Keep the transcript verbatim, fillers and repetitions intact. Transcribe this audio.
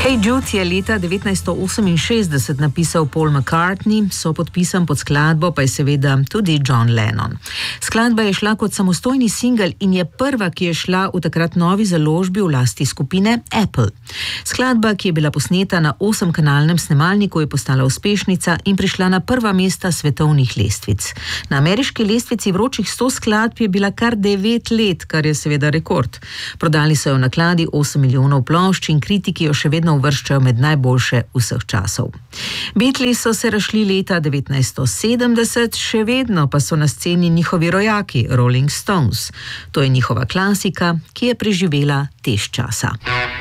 Hey Jude je leta devetnajststo oseminšestdeset napisal Paul McCartney, sopodpisan pod skladbo pa je seveda tudi John Lennon. Skladba je šla kot samostojni singel in je prva, ki je šla v takrat novi založbi v lasti skupine Apple. Skladba, ki je bila posneta na osemkanalnem snemalniku, je postala uspešnica in prišla na prva mesta svetovnih lestvic. Na ameriški lestvici vročih sto skladb je bila kar devet let, kar je seveda rekord. Prodali so jo v nakladi osem milijonov plošč in kritiki jo še vedno uvrščajo med najboljše vseh časov. Beatles so se razšli leta devetnajststo sedemdeset, še vedno pa so na sceni njihovi rojaki, Rolling Stones. To je njihova klasika, ki je preživela tež časa.